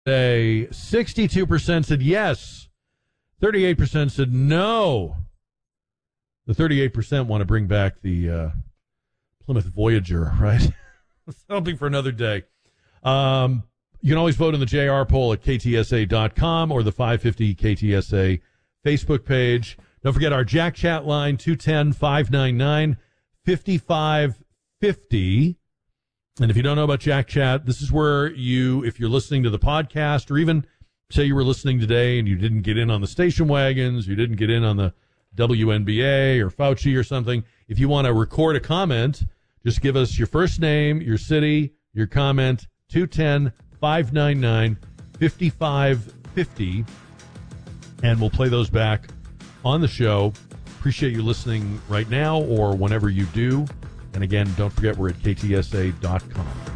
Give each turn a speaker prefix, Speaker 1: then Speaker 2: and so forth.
Speaker 1: Today, 62% said yes. 38% said no. The 38% want to bring back the Plymouth Voyager, right? Something for another day. You can always vote in the JR poll at ktsa.com or the 550 KTSA Facebook page. Don't forget our Jack Chat line, 210-599-5550. And if you don't know about Jack Chat, this is where you, if you're listening to the podcast, or even say you were listening today and you didn't get in on the station wagons, you didn't get in on the WNBA or Fauci or something, if you want to record a comment, just give us your first name, your city, your comment, 210-599-5550, and we'll play those back on the show. Appreciate you listening right now or whenever you do. And again, don't forget we're at ktsa.com.